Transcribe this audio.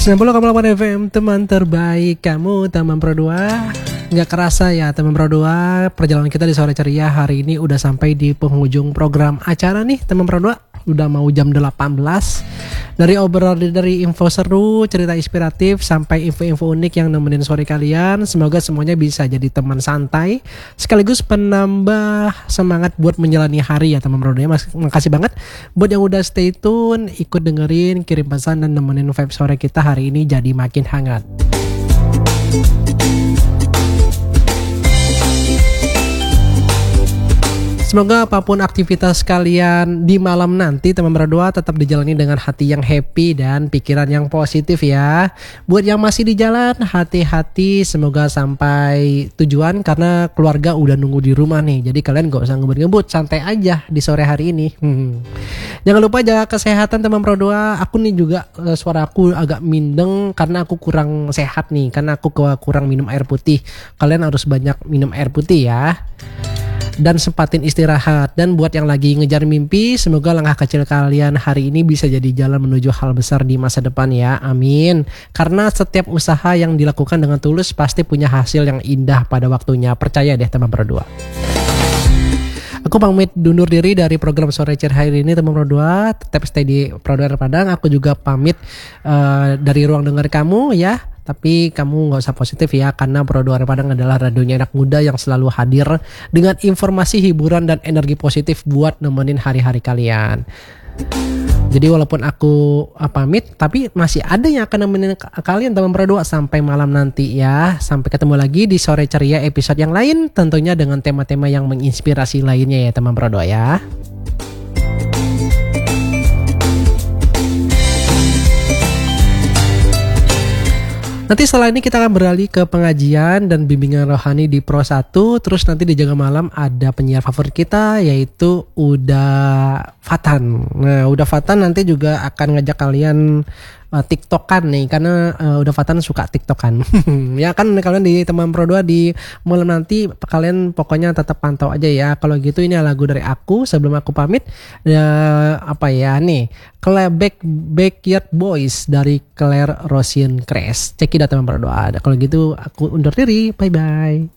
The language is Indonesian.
90,8 FM, teman terbaik kamu, teman Pro 2. Nggak kerasa ya teman Pro 2, perjalanan kita di sore ceria hari ini udah sampai di penghujung program acara nih teman Pro 2. Udah mau jam 18. Dari obrolan, dari info seru, cerita inspiratif, sampai info-info unik yang nemenin sore kalian. Semoga semuanya bisa jadi teman santai, sekaligus penambah semangat buat menjalani hari ya teman Pro 2. Makasih banget buat yang udah stay tune, ikut dengerin, kirim pesan dan nemenin vibe sore kita hari ini jadi makin hangat. Semoga apapun aktivitas kalian di malam nanti teman berdua tetap dijalani dengan hati yang happy dan pikiran yang positif ya. Buat yang masih di jalan, hati-hati, semoga sampai tujuan karena keluarga udah nunggu di rumah nih. Jadi kalian gak usah ngebut-ngebut, santai aja di sore hari ini. Jangan lupa jaga kesehatan teman Pro 2. Aku nih juga suara aku agak mindeng karena aku kurang sehat nih, karena aku kurang minum air putih. Kalian harus banyak minum air putih ya. Dan sempatin istirahat. Dan buat yang lagi ngejar mimpi, semoga langkah kecil kalian hari ini bisa jadi jalan menuju hal besar di masa depan ya, amin. Karena setiap usaha yang dilakukan dengan tulus pasti punya hasil yang indah pada waktunya. Percaya deh teman Pro 2. Aku pamit undur diri dari program Sore Ceria hari ini teman Pro 2. Tetap stay di Pro 2 Padang. Aku juga pamit dari ruang dengar kamu ya. Tapi kamu gak usah positif ya, karena Pro 2 Padang adalah radionya anak muda yang selalu hadir dengan informasi, hiburan, dan energi positif buat nemenin hari-hari kalian. Jadi walaupun aku pamit, tapi masih ada yang akan nemenin kalian teman Pro 2 sampai malam nanti ya. Sampai ketemu lagi di Sore Ceria episode yang lain, tentunya dengan tema-tema yang menginspirasi lainnya ya teman Pro 2 ya. Nanti setelah ini kita akan beralih ke pengajian dan bimbingan rohani di Pro 1. Terus nanti di Jaga Malam ada penyiar favorit kita yaitu Uda Fatan. Nah Uda Fatan nanti juga akan ngajak kalian TikTokan nih, karena Uda Fatan suka TikTokan. Ya kan kalian di teman Pro 2 di malam nanti kalian pokoknya tetap pantau aja ya. Kalau gitu ini lagu dari aku sebelum aku pamit. Backyard Boys dari Claire Rosien Crash. Cek teman Pro 2. Kalau gitu aku undur diri. Bye bye.